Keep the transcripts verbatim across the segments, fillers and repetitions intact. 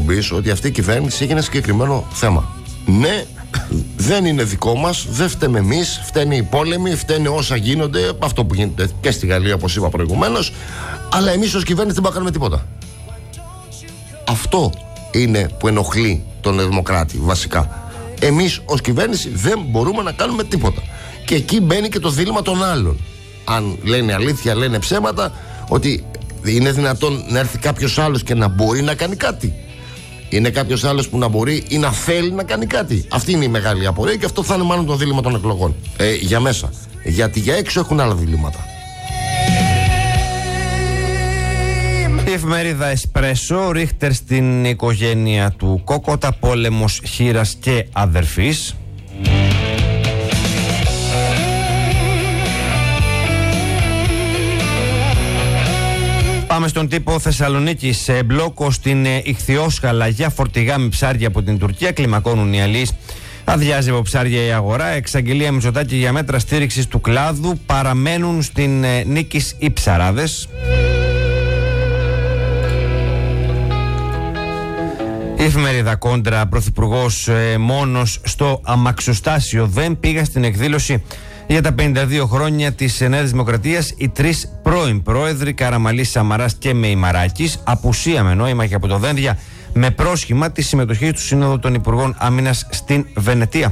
εκπομπής ότι αυτή η κυβέρνηση έχει ένα συγκεκριμένο θέμα. Ναι, δεν είναι δικό μας, δεν φταίμε εμείς, φταίνε οι πόλεμοι, φταίνε όσα γίνονται, αυτό που γίνεται και στη Γαλλία, όπως είπα προηγουμένως, αλλά εμείς ως κυβέρνηση δεν μπορούμε να κάνουμε τίποτα. Αυτό είναι που ενοχλεί τον Δημοκράτη βασικά. Εμείς ως κυβέρνηση δεν μπορούμε να κάνουμε τίποτα. Και εκεί μπαίνει και το δίλημμα των άλλων. Αν λένε αλήθεια, λένε ψέματα, ότι είναι δυνατόν να έρθει κάποιος άλλος και να μπορεί να κάνει κάτι. Είναι κάποιος άλλος που να μπορεί ή να θέλει να κάνει κάτι. Αυτή είναι η μεγάλη απορία και αυτό θα είναι μάλλον το δίλημμα των εκλογών. Ε, για μέσα. Γιατί για έξω έχουν άλλα διλήμματα. Η εφημερίδα Εσπρέσο, Ρίχτερ στην οικογένεια του Κόκοτα, πόλεμος χήρας και αδερφής. Πάμε στον τύπο Θεσσαλονίκη. Σε μπλόκο στην Ιχθυόσχαλα για φορτηγά με ψάρια από την Τουρκία. Κλιμακώνουν οι αλείς. Αδειάζει από ψάρια η αγορά. Εξαγγελία Μητσοτάκη για μέτρα στήριξης του κλάδου. Παραμένουν στην Νίκης οι ψαράδες. Η εφημερίδα Κόντρα, πρωθυπουργός ε, μόνος στο αμαξοστάσιο. Δεν πήγα στην εκδήλωση για τα πενήντα δύο χρόνια της Νέας Δημοκρατίας. Οι τρεις πρώην πρόεδροι, Καραμαλής, Σαμαράς και Μεϊμαράκης, απουσία με νόημα και από το Δένδια, με πρόσχημα τη συμμετοχή του Σύνοδου των Υπουργών Άμυνας στην Βενετία.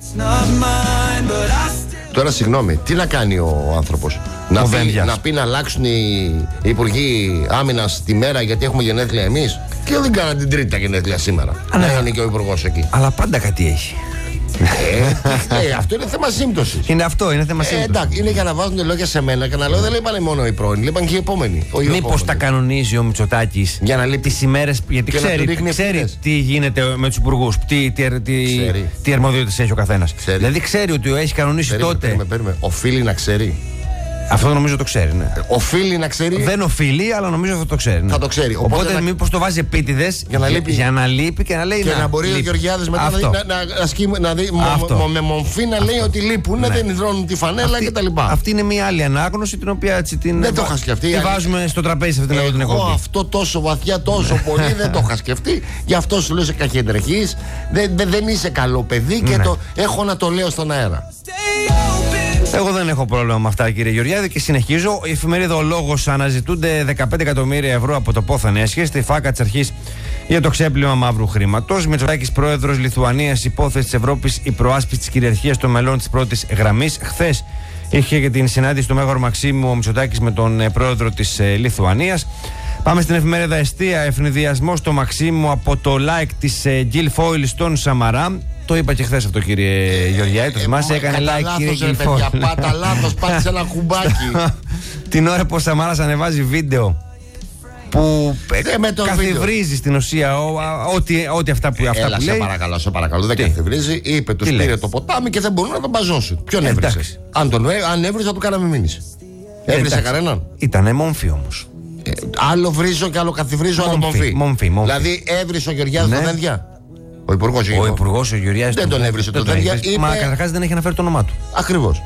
Τώρα συγγνώμη, τι να κάνει ο άνθρωπος? Να πει, να πει να αλλάξουν οι, οι Υπουργοί Άμυνας τη μέρα γιατί έχουμε γενέθλια εμείς? Και δεν κάναν την τρίτη τα γενέθλια σήμερα. Να είναι και ο Υπουργός εκεί. Αλλά πάντα κάτι έχει. Ε, ε, αυτό είναι θέμα σύμπτωσης. Είναι αυτό, είναι θέμα σύμπτωσης. Ε, εντάξει, είναι για να βάζουν λόγια σε μένα και να λέω δεν είπανε μόνο οι πρώην, είπαν και οι επόμενοι. Μήπως τα κανονίζει ο Μητσοτάκης για να λείπει τις ημέρες, γιατί ξέρει, ξέρει τι γίνεται με τους υπουργούς, τι, τι, τι, τι αρμοδιότητες έχει ο καθένας. Ξέρει. Δηλαδή ξέρει ότι έχει κανονίσει περίμε, τότε. Περίμε, περίμε. Οφείλει να ξέρει. Αυτό νομίζω το ξέρει, ναι. Οφείλει να ξέρει. Δεν οφείλει, αλλά νομίζω θα το ξέρει. Ναι. Θα το ξέρει. Οπότε, Οπότε να... μήπως το βάζει επίτηδες για να λείπει, για να λείπει και να λέει. Και να, να μπορεί λείπει. Ο Γεωργιάδης μετά να, να, να, ασκεί, να δει μο, μο, με μομφή να αυτό. Λέει ότι λείπουν, ναι. Δεν υδρώνουν τη φανέλα κτλ. Αυτή είναι μια άλλη ανάγνωση την οποία έτσι την. Δεν το είχα σκεφτεί. Τη βάζουμε στο τραπέζι αυτή την εκπομπή. Εγώ αυτό τόσο βαθιά, τόσο πολύ δεν το είχα σκεφτεί. Γι' αυτό σου λέω σε καχυντρεχής. Δεν είσαι καλό παιδί και έχω να το λέω στον αέρα. Εγώ δεν έχω πρόβλημα με αυτά, κύριε Γεωργιάδη, και συνεχίζω. Η εφημερίδα Ο Λόγος, αναζητούνται δεκαπέντε εκατομμύρια ευρώ από το πόθεν έσχε στη φάκα της αρχής για το ξέπλυμα μαύρου χρήματος. Μητσοτάκης, πρόεδρος Λιθουανίας, υπόθεση της Ευρώπης, η προάσπιση της κυριαρχίας των μελών της πρώτης γραμμής. Χθες είχε και την συνάντηση του Μέγαρου Μαξίμου ο Μητσοτάκης με τον πρόεδρο της ε, Λιθουανίας. Πάμε στην εφημερίδα Εστία. Ευνηδιασμό στο Μαξίμου από το like της Γκίλ Φόιλ στον Σαμαρά. Το είπα και χθες αυτό, κύριε Γεωργιάδη. Το θυμάσαι, έκανε like, κύριε Γκίλ Φόιλ. Πάτα λάθος, πάτησε ένα κουμπάκι. Την ώρα που ο Σαμαράς ανεβάζει βίντεο που ε, καθιβρίζει στην ουσία ό,τι, ό,τι αυτά που, αυτά Έλα, που σε λέει. παρακαλώ, σε παρακαλώ. Δεν καθιβρίζει. Είπε, τους πήρε το ποτάμι και δεν μπορούν να τον μπαζώσουν. Ποιον ε, έβρισε? Αν τον αν έβριζε, θα του κάναμε μήνυση. Έβρισε κανέναν? Ήτανε μόμφι όμως. Ε, άλλο βρίζω και άλλο καθιβρίζω, άλλο μομφή. Μομφή, μομφή. Δηλαδή έβρισε ο Γεωργιάδης ναι. Το Δένδια. Ο υπουργός ο, υπουργός, ο Γεωργιάδης δεν τον έβρισε το Δένδια. Είπε... Μα καταρχάς δεν έχει αναφέρει το όνομά του. Ακριβώς.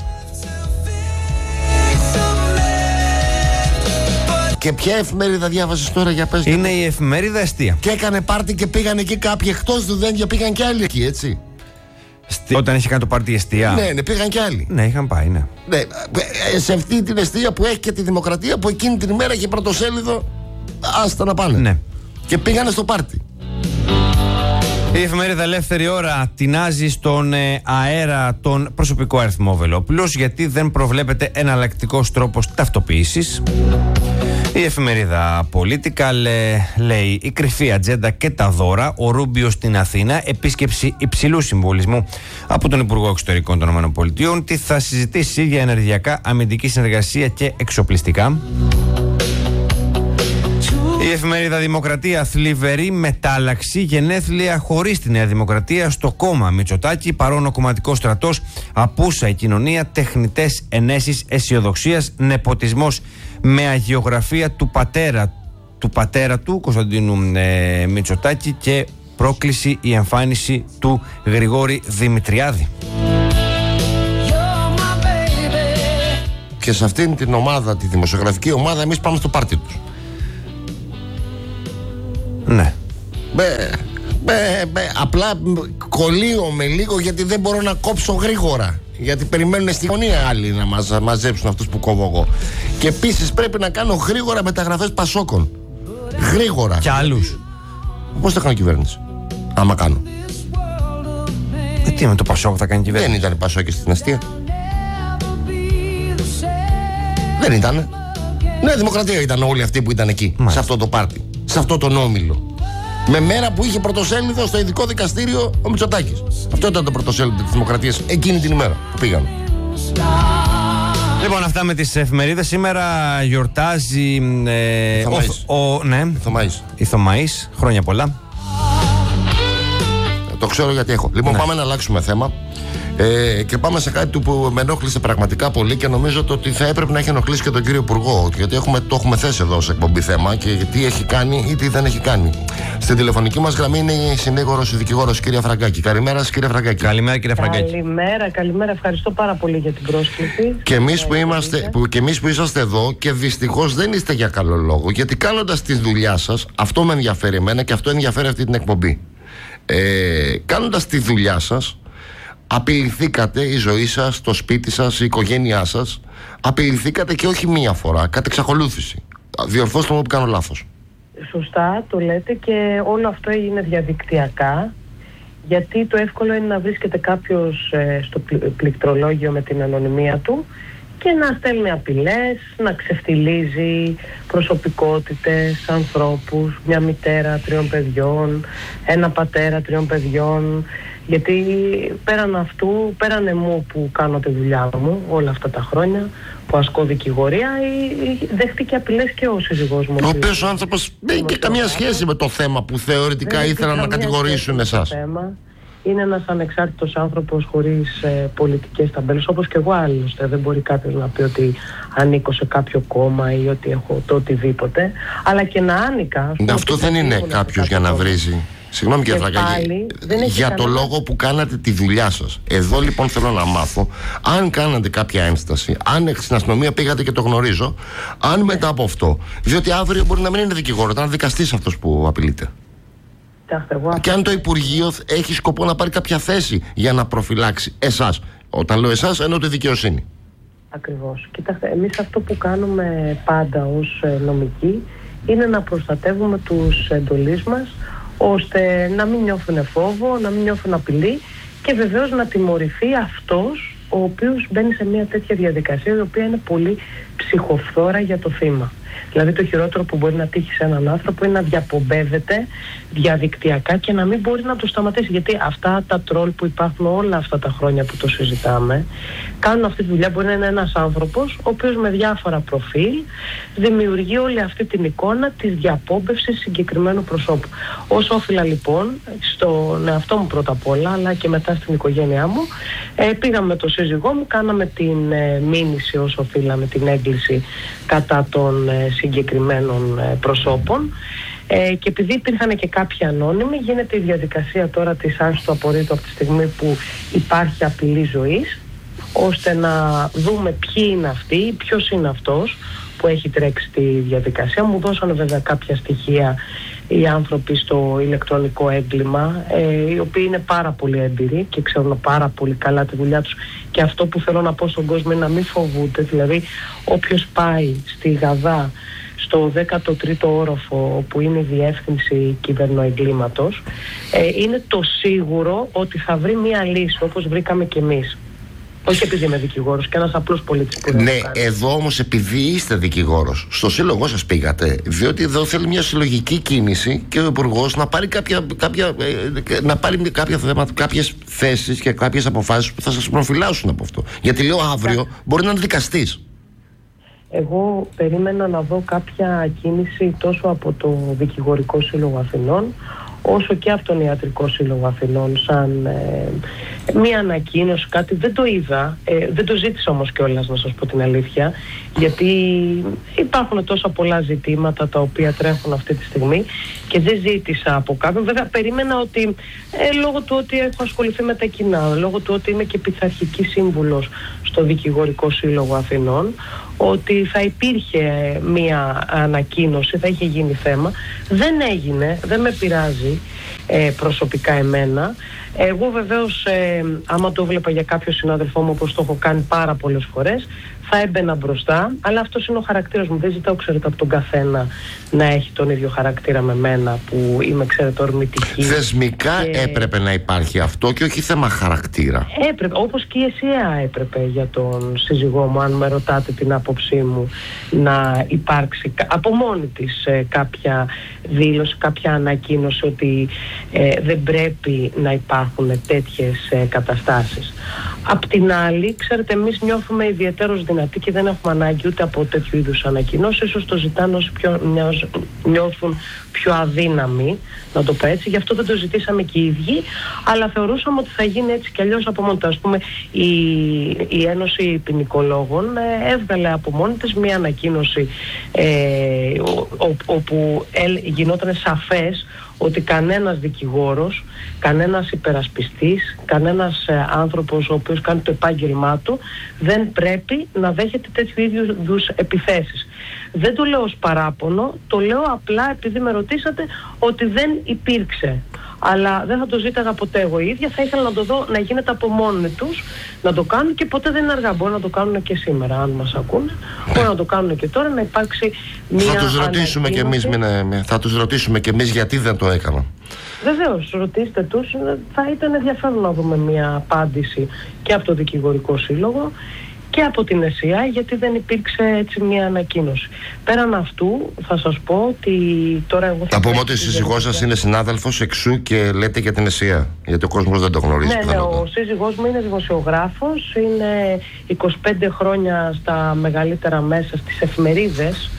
Και ποια εφημερίδα διάβασες τώρα, για πες? Είναι η εφημερίδα Εστία. Και έκανε πάρτι και πήγαν εκεί κάποιοι εκτός του Δένδια, πήγαν και άλλοι εκεί, έτσι. Στη... Όταν είχε κάνει το πάρτι Εστία. Ναι, ναι, πήγαν και άλλοι. Ναι, είχαν πάει, ναι. Ναι. Σε αυτή την Εστία που έχει και τη Δημοκρατία, που εκείνη την ημέρα είχε πρωτοσέλιδο, άστα να πάνε. Ναι. Και πήγανε στο πάρτι. Η εφημερίδα Ελεύθερη Ώρα τεινάζει στον ε, αέρα τον προσωπικό αριθμό Βελόπουλος, γιατί δεν προβλέπεται εναλλακτικός τρόπος ταυτοποίησης. Η εφημερίδα Political λέ, λέει η κρυφή ατζέντα και τα δώρα. Ο Ρούμπιο στην Αθήνα, επίσκεψη υψηλού συμβολισμού από τον Υπουργό Εξωτερικών των ΗΠΑ. Τι θα συζητήσει για ενεργειακά, αμυντική συνεργασία και εξοπλιστικά. Η εφημερίδα Δημοκρατία, θλιβερή μετάλλαξη, γενέθλια χωρίς τη Νέα Δημοκρατία στο κόμμα Μητσοτάκη, παρόν ο κομματικός στρατός, απούσα η κοινωνία, τεχνητές ενέσεις αισιοδοξίας, νεποτισμός με αγιογραφία του πατέρα του πατέρα του Κωνσταντίνου ε, Μητσοτάκη και πρόκληση η εμφάνιση του Γρηγόρη Δημητριάδη. Και σε αυτήν την ομάδα, τη δημοσιογραφική ομάδα, εμείς πάμε στο πάρτι τους. Ναι. μπε, μπε, μπε, απλά κολλείομαι λίγο γιατί δεν μπορώ να κόψω γρήγορα. Γιατί περιμένουν στη γωνία άλλοι να μας μαζέψουν αυτούς που κόβω εγώ. Και επίσης πρέπει να κάνω γρήγορα μεταγραφές Πασόκων. Γρήγορα. Και άλλους. Πώς θα κάνω κυβέρνηση, άμα κάνω? Ε, τι με το Πασόκ θα κάνει κυβέρνηση? Δεν ήταν οι Πασόκοι στην αστεία. Δεν ήτανε. Ναι, Δημοκρατία ήταν όλοι αυτοί που ήταν εκεί. Μάλιστα. Σε αυτό το πάρτι. Σε αυτό τον όμιλο. Με μέρα που είχε πρωτοσέλιδο στο ειδικό δικαστήριο ο Μητσοτάκης. Αυτό ήταν το πρωτοσέλιδο της Δημοκρατίας εκείνη την ημέρα που πήγαμε. Λοιπόν, αυτά με τις εφημερίδες. Σήμερα γιορτάζει ε, ο, ο, ναι, η Θωμαΐς. Χρόνια πολλά. Το ξέρω γιατί έχω. Λοιπόν, ναι. Πάμε να αλλάξουμε θέμα. Ε, και πάμε σε κάτι που με ενόχλησε πραγματικά πολύ και νομίζω το ότι θα έπρεπε να έχει ενοχλήσει και τον κύριο Υπουργό. Γιατί έχουμε, το έχουμε θέσει εδώ σε εκπομπή θέμα και τι έχει κάνει ή τι δεν έχει κάνει. Στην τηλεφωνική μας γραμμή είναι η συνήγορος, η δικηγόρος κυρία Φραγκάκη. Καλημέρα, κύριε Φραγκάκη. Καλημέρα, κύριε Φραγκάκη. Καλημέρα, καλημέρα. Ευχαριστώ πάρα πολύ για την πρόσκληση. Και εμείς που, είμαστε, που, και εμείς που είσαστε εδώ και δυστυχώς δεν είστε για καλό λόγο. Γιατί κάνοντας τη δουλειά σας, αυτό με ενδιαφέρει εμένα και αυτό ενδιαφέρει αυτή την εκπομπή. Ε, κάνοντας τη δουλειά σας, απειληθήκατε η ζωή σας, το σπίτι σας, η οικογένειά σας. Απειληθήκατε και όχι μία φορά, κατ' εξακολούθηση. Διορθώστε μου που κάνω λάθος. Σωστά το λέτε και όλο αυτό έγινε διαδικτυακά. Γιατί το εύκολο είναι να βρίσκεται κάποιος ε, στο πληκτρολόγιο με την ανωνυμία του και να στέλνει απειλές, να ξεφτιλίζει προσωπικότητες, ανθρώπους, μια μητέρα τριών παιδιών, ένα πατέρα τριών παιδιών. Γιατί πέραν αυτού, πέραν εμού που κάνω τη δουλειά μου όλα αυτά τα χρόνια, που ασκώ δικηγορία, δέχτηκε απειλές και ο σύζυγός μου. Ο οποίος ο άνθρωπος δεν έχει και καμία σχέση με το θέμα που θεωρητικά ήθελαν να κατηγορήσουν εσάς. Είναι ένας ανεξάρτητος άνθρωπος χωρίς ε, πολιτικές ταμπέλες, όπως και εγώ άλλωστε. Δεν μπορεί κάποιος να πει ότι ανήκω σε κάποιο κόμμα ή ότι έχω το οτιδήποτε. Αλλά και να άνοικα. Αυτό δεν είναι κάποιος για να βρίζει. Συγγνώμη κύριε Φραγκάκη, για κανένα... το λόγο που κάνατε τη δουλειά σας. Εδώ λοιπόν θέλω να μάθω αν κάνατε κάποια ένσταση, αν στην αστυνομία πήγατε και το γνωρίζω, αν μετά από αυτό, διότι αύριο μπορεί να μην είναι δικηγόρο, να είναι δικαστής αυτός που απειλείται. Και αν το Υπουργείο έχει σκοπό να πάρει κάποια θέση για να προφυλάξει εσάς. Όταν λέω εσάς, εννοώ τη δικαιοσύνη. Ακριβώς. Κοιτάξτε, εμείς αυτό που κάνουμε πάντα ως νομικοί είναι να προστατεύουμε τους εντολείς μας, ώστε να μην νιώθουν φόβο, να μην νιώθουν απειλή και βεβαίως να τιμωρηθεί αυτός ο οποίος μπαίνει σε μια τέτοια διαδικασία η οποία είναι πολύ ψυχοφθόρα για το θύμα. Δηλαδή το χειρότερο που μπορεί να τύχει σε έναν άνθρωπο είναι να διαπομπεύεται διαδικτυακά και να μην μπορεί να το σταματήσει. Γιατί αυτά τα τρόλ που υπάρχουν όλα αυτά τα χρόνια που το συζητάμε κάνουν αυτή τη δουλειά. Μπορεί να είναι ένας άνθρωπος ο οποίος με διάφορα προφίλ δημιουργεί όλη αυτή την εικόνα της διαπόμπευσης συγκεκριμένου προσώπου. Όσο όφιλα λοιπόν στον εαυτό μου πρώτα απ' όλα, αλλά και μετά στην οικογένειά μου, ε, πήγαμε με τον σύζυγό μου, κάναμε την ε, μήνυση όσο οφείλαμε, την έγκληση κατά των ε, συγκεκριμένων ε, προσώπων. Ε, και επειδή υπήρχαν και κάποιοι ανώνυμοι, γίνεται η διαδικασία τώρα της άρσης του απορρίτου από τη στιγμή που υπάρχει απειλή ζωής, ώστε να δούμε ποιοι είναι αυτοί, ποιος είναι αυτός που έχει τρέξει τη διαδικασία. Μου δώσανε βέβαια κάποια στοιχεία οι άνθρωποι στο ηλεκτρονικό έγκλημα, ε, οι οποίοι είναι πάρα πολύ έμπειροι και ξέρουν πάρα πολύ καλά τη δουλειά τους. Και αυτό που θέλω να πω στον κόσμο είναι να μην φοβούνται. Δηλαδή, όποιος πάει στη Γαδά, στο δέκατο τρίτο όροφο που είναι η διεύθυνση κυβερνοεγκλήματος, ε, είναι το σίγουρο ότι θα βρει μία λύση όπως βρήκαμε κι εμείς. Όχι επειδή είμαι δικηγόρος και ένας απλός πολίτης που δεν ναι, εδώ όμως επειδή είστε δικηγόρος, στο σύλλογό σας πήγατε, διότι εδώ θέλει μια συλλογική κίνηση και ο Υπουργός να πάρει κάποια, κάποια, να πάρει κάποια θέματα, κάποιες θέσεις και κάποιες αποφάσεις που θα σας προφυλάσσουν από αυτό. Γιατί λέω αύριο μπορεί να είναι δικαστής. Εγώ περίμενα να δω κάποια κίνηση τόσο από το Δικηγορικό Σύλλογο Αθηνών όσο και από τον Ιατρικό Σύλλογο Αθηνών, σαν ε, μία ανακοίνωση, κάτι. Δεν το είδα, ε, δεν το ζήτησα όμως κιόλας, να σας πω την αλήθεια, γιατί υπάρχουν τόσα πολλά ζητήματα τα οποία τρέχουν αυτή τη στιγμή και δεν ζήτησα από κάποιον. Βέβαια περίμενα ότι ε, λόγω του ότι έχω ασχοληθεί με τα κοινά, λόγω του ότι είμαι και πειθαρχική σύμβουλος στο Δικηγορικό Σύλλογο Αθηνών, ότι θα υπήρχε μία ανακοίνωση, θα είχε γίνει θέμα. Δεν έγινε, δεν με πειράζει ε, προσωπικά εμένα. Εγώ βεβαίως, ε, άμα το βλέπα για κάποιο συνάδελφό μου, όπως το έχω κάνει πάρα πολλές φορές, θα έμπαινα μπροστά, αλλά αυτός είναι ο χαρακτήρας μου. Δεν ζητάω, ξέρετε, από τον καθένα να έχει τον ίδιο χαρακτήρα με μένα, που είμαι, ξέρετε, ορμητική. Θεσμικά και... έπρεπε να υπάρχει αυτό και όχι θέμα χαρακτήρα. Έπρεπε, όπως και η ΕΣΥΑ έπρεπε για τον σύζυγό μου, αν με ρωτάτε την άποψή μου, να υπάρξει από μόνη της ε, κάποια δήλωση, κάποια ανακοίνωση ότι ε, δεν πρέπει να υπάρχουν τέτοιες ε, καταστάσεις. Απ' την άλλη, ξέρετε, εμείς νιώθουμε ιδιαίτερως δυνατοί και δεν έχουμε ανάγκη ούτε από τέτοιου είδους ανακοινώσεις. Ίσως το ζητάνε όσοι πιο, νιώθουν πιο αδύναμοι, να το πω έτσι. Γι' αυτό δεν το ζητήσαμε και οι ίδιοι, αλλά θεωρούσαμε ότι θα γίνει έτσι κι αλλιώς από μόνη του. Ας πούμε, η, η Ένωση Ποινικολόγων ε, έβγαλε από μόνη της μία ανακοίνωση ε, ο, ο, όπου ε, γινόταν σαφές ότι κανένας δικηγόρος, κανένας υπερασπιστής, κανένας ε, άνθρωπος ο οποίος κάνει το επάγγελμά του δεν πρέπει να δέχεται τέτοιου είδους επιθέσεις. Δεν το λέω ως παράπονο, το λέω απλά επειδή με ρωτήσατε ότι δεν υπήρξε. Αλλά δεν θα το ζήταγα ποτέ εγώ η ίδια, θα ήθελα να το δω να γίνεται από μόνοι τους, να το κάνουν, και ποτέ δεν είναι αργά. Μπορεί να το κάνουν και σήμερα, αν μας ακούνε. Μπορεί να το κάνουν και τώρα, να υπάρξει μια θα τους ρωτήσουμε και εμείς, θα τους ρωτήσουμε και εμείς γιατί δεν το έκαναν. Βεβαίως, ρωτήστε τους. Θα ήταν ενδιαφέρον να δούμε μια απάντηση και από το Δικηγορικό Σύλλογο και από την ΕΣΥΑ, γιατί δεν υπήρξε έτσι μια ανακοίνωση. Πέραν αυτού, θα σας πω ότι τώρα εγώ... Θα πούμε ότι η σύζυγός σας είναι συνάδελφος, εξού και λέτε για την ΕΣΥΑ, γιατί ο κόσμος δεν το γνωρίζει. Ναι, ναι, ο σύζυγός μου είναι δημοσιογράφος, είναι είκοσι πέντε χρόνια στα μεγαλύτερα μέσα, στις εφημερίδες.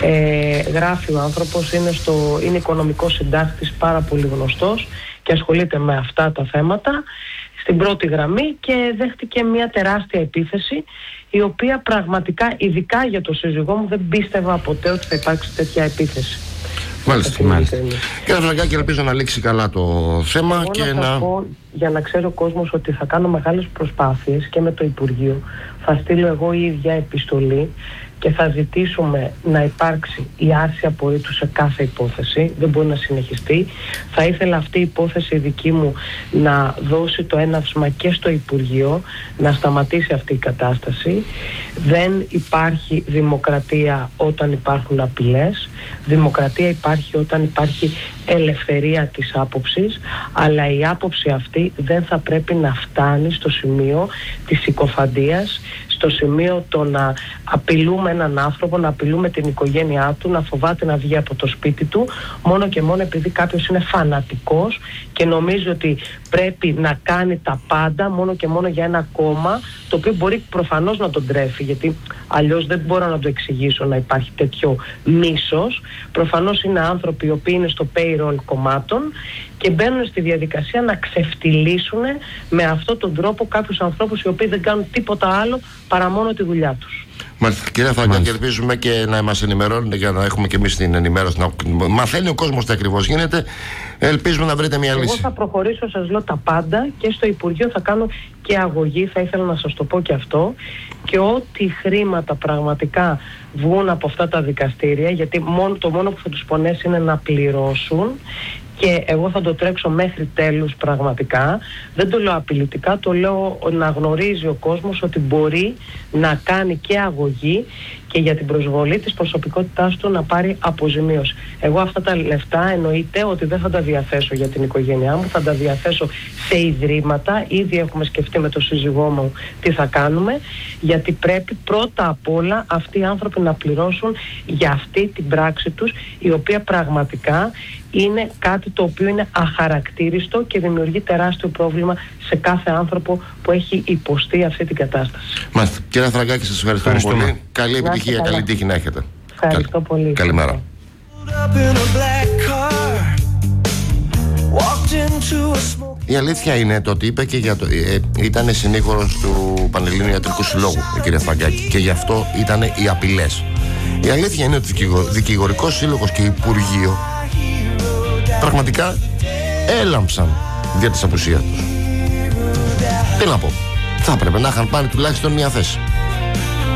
Ε, γράφει ο άνθρωπος, είναι, στο, είναι οικονομικός συντάκτης, πάρα πολύ γνωστός και ασχολείται με αυτά τα θέματα στην πρώτη γραμμή, και δέχτηκε μια τεράστια επίθεση, η οποία πραγματικά, ειδικά για το σύζυγό μου, δεν πίστευα ποτέ ότι θα υπάρξει τέτοια επίθεση. Μάλιστα, μάλιστα. Κύριε Φραγκάκη, ελπίζω να λήξει καλά το θέμα. Εγώ και να... να... πω, για να ξέρει ο κόσμος, ότι θα κάνω μεγάλες προσπάθειες και με το Υπουργείο. Θα στείλω εγώ η ίδια επιστολή και θα ζητήσουμε να υπάρξει η άρση απορρίτου σε κάθε υπόθεση. Δεν μπορεί να συνεχιστεί. Θα ήθελα αυτή η υπόθεση δική μου να δώσει το έναυσμα και στο Υπουργείο, να σταματήσει αυτή η κατάσταση. Δεν υπάρχει δημοκρατία όταν υπάρχουν απειλές. Δημοκρατία υπάρχει όταν υπάρχει ελευθερία της άποψης, αλλά η άποψη αυτή δεν θα πρέπει να φτάνει στο σημείο της συκοφαντίας, στο σημείο το να απειλούμε έναν άνθρωπο, να απειλούμε την οικογένειά του, να φοβάται να βγει από το σπίτι του, μόνο και μόνο επειδή κάποιος είναι φανατικός και νομίζει ότι πρέπει να κάνει τα πάντα μόνο και μόνο για ένα κόμμα, το οποίο μπορεί προφανώς να τον τρέφει, γιατί αλλιώς δεν μπορώ να το εξηγήσω να υπάρχει τέτοιο μίσος. Προφανώς είναι άνθρωποι οι οποίοι είναι στο payroll κομμάτων και μπαίνουν στη διαδικασία να ξεφτυλίσουν με αυτόν τον τρόπο κάποιους ανθρώπους οι οποίοι δεν κάνουν τίποτα άλλο παρά μόνο τη δουλειά τους. Μάλιστα. Κύριε Φραγκάκη, ελπίζουμε και να μας ενημερώνετε για να έχουμε και εμείς την ενημέρωση, να μαθαίνει ο κόσμος τι ακριβώς γίνεται. Ελπίζουμε να βρείτε μια Εγώ λύση. Εγώ θα προχωρήσω, σας λέω, τα πάντα, και στο Υπουργείο θα κάνω και αγωγή, θα ήθελα να σας το πω και αυτό, και ό,τι χρήματα πραγματικά βγουν από αυτά τα δικαστήρια, γιατί μόνο, το μόνο που θα τους πονέσει είναι να πληρώσουν, και εγώ θα το τρέξω μέχρι τέλους πραγματικά. Δεν το λέω απειλητικά, το λέω να γνωρίζει ο κόσμος ότι μπορεί να κάνει και αγωγή και για την προσβολή της προσωπικότητάς του να πάρει αποζημίωση. Εγώ αυτά τα λεφτά εννοείται ότι δεν θα τα διαθέσω για την οικογένειά μου, θα τα διαθέσω σε ιδρύματα. Ήδη έχουμε σκεφτεί με τον σύζυγό μου τι θα κάνουμε, γιατί πρέπει πρώτα απ' όλα αυτοί οι άνθρωποι να πληρώσουν για αυτή την πράξη τους, η οποία πραγματικά είναι κάτι το οποίο είναι αχαρακτήριστο και δημιουργεί τεράστιο πρόβλημα σε κάθε άνθρωπο που έχει υποστεί αυτή την κατάσταση. Μάλιστα. Κύριε Φραγκάκη, σας ευχαριστούμε, ευχαριστούμε πολύ. Καλή επιτυχία, καλή τύχη να έχετε. Ευχαριστώ Καλη... πολύ. Καλημέρα. Η αλήθεια είναι το ότι είπε και για το, ε, ήταν συνήγορος του Πανελλήνιου Ιατρικού Συλλόγου, η κυρία Φραγκάκη, και γι' αυτό ήταν οι απειλές. Η αλήθεια είναι ότι ο Δικηγορικός Σύλλογος και Υπουργείο πραγματικά έλαμψαν δια της απουσίας τους. Τι να πω, θα έπρεπε να είχαν πάρει τουλάχιστον μια θέση.